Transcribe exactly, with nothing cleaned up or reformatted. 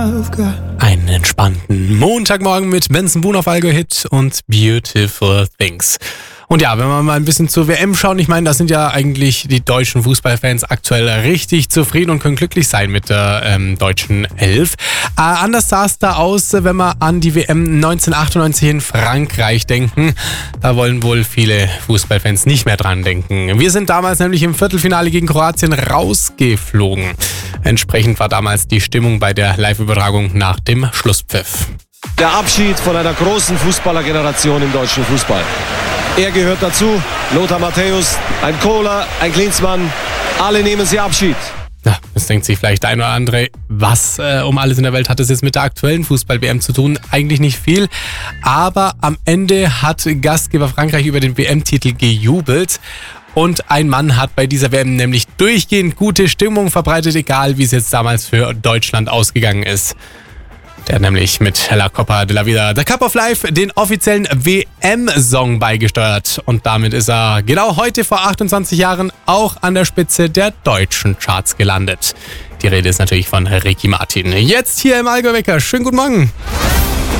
I've got. Einen entspannten Montagmorgen mit Benson Boone auf Allgäu Hit und Beautiful Things. Und ja, wenn wir mal ein bisschen zur W M schauen, ich meine, da sind ja eigentlich die deutschen Fußballfans aktuell richtig zufrieden und können glücklich sein mit der ähm, deutschen Elf. Äh, anders sah es da aus, wenn wir an die W M neunzehnhundertachtundneunzig in Frankreich denken. Da wollen wohl viele Fußballfans nicht mehr dran denken. Wir sind damals nämlich im Viertelfinale gegen Kroatien rausgeflogen. Entsprechend war damals die Stimmung bei der Live-Übertragung nach dem Schlusspfiff. Der Abschied von einer großen Fußballergeneration im deutschen Fußball. Er gehört dazu, Lothar Matthäus, ein Kohler, ein Klinsmann, alle nehmen sie Abschied. Ja, das denkt sich vielleicht der ein oder andere, was äh, um alles in der Welt hat es jetzt mit der aktuellen Fußball-W M zu tun? Eigentlich nicht viel, aber am Ende hat Gastgeber Frankreich über den W M-Titel gejubelt. Und ein Mann hat bei dieser W M nämlich durchgehend gute Stimmung verbreitet, egal wie es jetzt damals für Deutschland ausgegangen ist. Der hat nämlich mit La Copa de la Vida, The Cup of Life, den offiziellen W M-Song beigesteuert. Und damit ist er genau heute vor achtundzwanzig Jahren auch an der Spitze der deutschen Charts gelandet. Die Rede ist natürlich von Ricky Martin. Jetzt hier im Allgäu Wecker. Schönen guten Morgen.